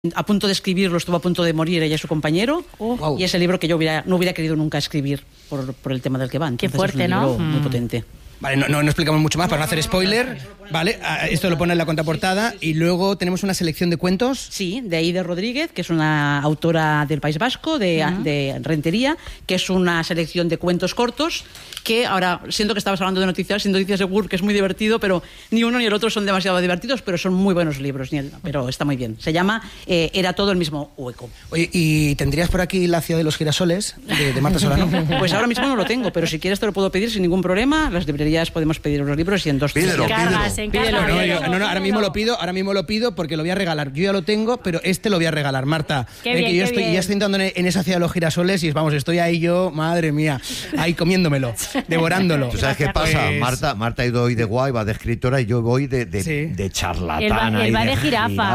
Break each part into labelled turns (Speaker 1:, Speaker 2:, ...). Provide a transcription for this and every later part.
Speaker 1: a punto de escribirlo, estuvo a punto de morir ella y su compañero, y es el libro que yo no hubiera querido nunca escribir por el tema del que va. Entonces,
Speaker 2: qué fuerte,
Speaker 1: es un libro
Speaker 2: ¿no?
Speaker 1: muy potente.
Speaker 3: Vale, no explicamos mucho más para no hacer spoiler. Vale, esto lo pone en la contraportada. Y luego tenemos una selección de cuentos.
Speaker 1: Sí, de Aida Rodríguez, que es una autora del País Vasco, de Rentería, que es una selección de cuentos cortos, que ahora siento que estabas hablando de noticias de Word, que es muy divertido, pero ni uno ni el otro son demasiado divertidos, pero son muy buenos libros, pero está muy bien. Se llama Era todo el mismo hueco.
Speaker 3: Oye, ¿y tendrías por aquí La ciudad de los girasoles, de Marta Solano?
Speaker 1: Pues ahora mismo no lo tengo, pero si quieres te lo puedo pedir sin ningún problema. Las librerías podemos pedir los libros y en 2
Speaker 4: Pídelo,
Speaker 3: Pídelo. No, ahora mismo lo pido porque lo voy a regalar. Yo ya lo tengo, pero este lo voy a regalar, Marta.
Speaker 2: Qué bien,
Speaker 3: que yo
Speaker 2: qué bien.
Speaker 3: ya estoy entrando en esa ciudad de los girasoles y vamos, estoy ahí yo, madre mía, ahí comiéndomelo, devorándolo.
Speaker 4: ¿Tú sabes qué pasa?
Speaker 3: Pues...
Speaker 4: Marta ha ido hoy de guay, va de escritora, y yo voy de charlatana.
Speaker 2: Él va de jirafa,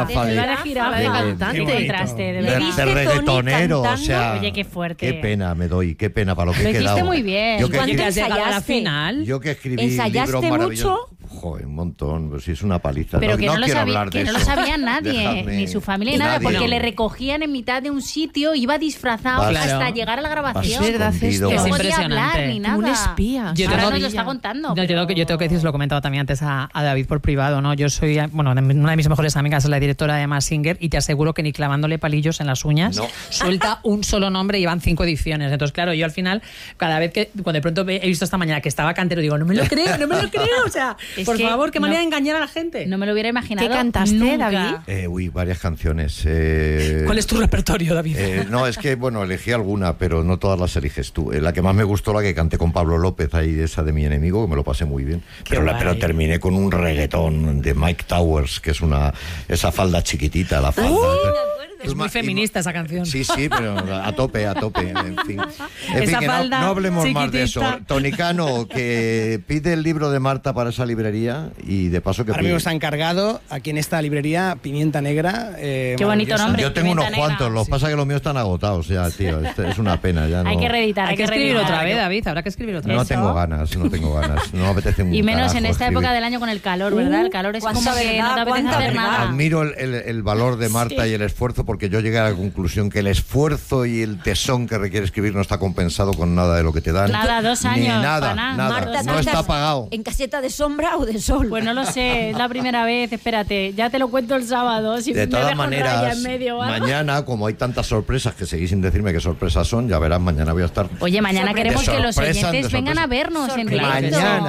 Speaker 5: de cantante.
Speaker 2: Qué contraste, de verdad.
Speaker 4: De reggaetonero, o sea...
Speaker 2: Oye, qué fuerte.
Speaker 4: Qué pena me doy, qué pena para lo que he
Speaker 2: Lo
Speaker 4: quedado.
Speaker 2: hiciste muy bien.
Speaker 4: Yo que
Speaker 5: ¿Cuánto
Speaker 4: escribí-
Speaker 5: ensayaste?
Speaker 4: Yo que escribí
Speaker 5: ¿Ensayaste
Speaker 4: libros maravillosos.
Speaker 5: mucho?
Speaker 4: Joder, un montón, pues sí, es una paliza.
Speaker 2: Pero
Speaker 4: no,
Speaker 2: que no, lo
Speaker 4: quiero
Speaker 2: sabía,
Speaker 4: hablar de
Speaker 2: que no lo
Speaker 4: eso.
Speaker 2: sabía nadie,
Speaker 4: Dejadme.
Speaker 2: ni su familia ni nada,
Speaker 4: Nadie.
Speaker 2: porque
Speaker 4: No.
Speaker 2: le recogían en mitad de un sitio, iba disfrazado
Speaker 4: Vas-
Speaker 2: hasta
Speaker 5: Claro.
Speaker 2: llegar a la grabación.
Speaker 4: Vas
Speaker 5: verdad
Speaker 4: escondido.
Speaker 2: Que no
Speaker 5: esto.
Speaker 2: podía
Speaker 6: impresionante.
Speaker 2: hablar ni nada.
Speaker 5: Como un espía.
Speaker 2: Ahora nos lo está contando.
Speaker 6: No, yo tengo que decir, se lo he comentado también antes a David por privado, ¿no? Yo soy, bueno, una de mis mejores amigas es la directora de Mask Singer y te aseguro que ni clavándole palillos en las uñas
Speaker 4: No.
Speaker 6: suelta un solo nombre y van 5 ediciones. Entonces, claro, yo al final, cada vez que, cuando de pronto he visto esta mañana que estaba Cantero, digo, no me lo creo, o sea,
Speaker 2: Es
Speaker 6: por
Speaker 2: que
Speaker 6: favor, qué
Speaker 2: no-
Speaker 6: manera de engañar a la gente.
Speaker 2: No me lo hubiera imaginado.
Speaker 5: ¿Qué cantaste,
Speaker 2: nunca.
Speaker 5: David?
Speaker 4: Varias canciones.
Speaker 6: ¿Cuál es tu repertorio, David?
Speaker 4: No, es que, bueno, elegí alguna, pero no todas las eliges tú. La que más me gustó, la que canté con Pablo López, ahí esa de Mi Enemigo, que me lo pasé muy bien. Pero
Speaker 6: guay.
Speaker 4: terminé con un reggaetón de Mike Towers, que es esa falda chiquitita, la falda.
Speaker 6: Es muy feminista esa canción.
Speaker 4: Sí, pero a tope, en fin.
Speaker 6: Esa
Speaker 4: Que
Speaker 6: falda
Speaker 4: no hablemos más de eso.
Speaker 6: chiquitita.
Speaker 4: Tonicano, que pide el libro de Marta para esa librería y de paso que
Speaker 3: Ahora
Speaker 4: pide...
Speaker 3: mismo está encargado aquí en esta librería Pimienta Negra.
Speaker 2: Qué bonito nombre.
Speaker 4: Yo tengo unos
Speaker 2: Pimienta Negra.
Speaker 4: cuantos, lo que pasa es que los míos están agotados ya, tío. Es una pena, ya no...
Speaker 2: Hay que reeditar,
Speaker 6: Hay que escribir
Speaker 2: reeditar.
Speaker 6: otra vez, David, habrá que escribir otra
Speaker 4: No
Speaker 6: vez.
Speaker 4: tengo ganas. No me apetece un
Speaker 2: Y menos
Speaker 4: carajo
Speaker 2: en esta
Speaker 4: escribir.
Speaker 2: época del año con el calor, ¿verdad? El calor es como
Speaker 5: cuánta
Speaker 2: que
Speaker 5: verdad,
Speaker 2: no te apetece
Speaker 5: cuánta
Speaker 2: hacer
Speaker 5: verdad.
Speaker 2: nada.
Speaker 4: Admiro el valor de Marta y el esfuerzo, porque yo llegué a la conclusión que el esfuerzo y el tesón que requiere escribir no está compensado con nada de lo que te dan.
Speaker 2: Nada, 2 años,
Speaker 4: Ni nada,
Speaker 2: para nada.
Speaker 4: nada.
Speaker 5: Marta,
Speaker 4: No
Speaker 5: ¿tú
Speaker 4: está
Speaker 5: estás
Speaker 4: pagado.
Speaker 5: ¿En caseta de sombra o de sol?
Speaker 2: Pues no lo sé, es la primera vez, espérate, ya te lo cuento el sábado. Si
Speaker 4: De
Speaker 2: me
Speaker 4: todas
Speaker 2: dejo raya
Speaker 4: maneras,
Speaker 2: en medio, ¿vale?
Speaker 4: mañana, como hay tantas sorpresas que seguís sin decirme qué sorpresas son, ya verás, mañana voy a estar...
Speaker 2: Oye, mañana
Speaker 5: Sorpresa.
Speaker 2: queremos que los
Speaker 4: Sorpresa,
Speaker 2: oyentes
Speaker 4: de
Speaker 2: vengan a
Speaker 4: sorpresa.
Speaker 2: vernos en directo.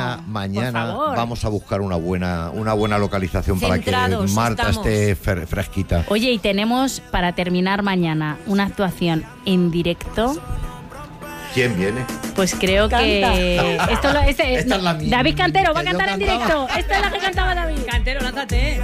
Speaker 4: Mañana
Speaker 2: Por favor.
Speaker 4: vamos a buscar una buena localización para que
Speaker 5: Centrados,
Speaker 4: Marta
Speaker 5: estamos.
Speaker 4: esté fresquita.
Speaker 2: Oye, y tenemos para terminar mañana una actuación en directo.
Speaker 4: ¿Quién viene?
Speaker 2: Pues creo que
Speaker 4: Esta es la mía.
Speaker 2: David Cantero va a
Speaker 4: Que yo
Speaker 2: cantar en
Speaker 4: cantaba.
Speaker 2: directo. Esta es la que cantaba David.
Speaker 6: Cantero, lánzate.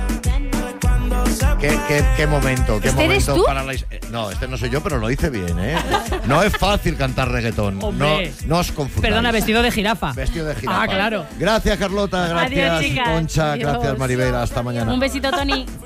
Speaker 4: ¿Qué momento? ¿Qué
Speaker 2: ¿Este eres
Speaker 4: momento
Speaker 2: tú?
Speaker 4: para la No, este no soy yo, pero lo hice bien, ¿eh? No es fácil cantar reggaetón.
Speaker 6: Hombre.
Speaker 4: No os confundáis.
Speaker 6: Perdona, vestido de jirafa.
Speaker 4: Vestido de jirafa.
Speaker 6: Ah, claro.
Speaker 4: Gracias, Carlota. Gracias,
Speaker 2: Adiós, chicas.
Speaker 4: Concha.
Speaker 2: Adiós.
Speaker 4: Gracias, Maribel. Hasta mañana.
Speaker 2: Un besito, Tony.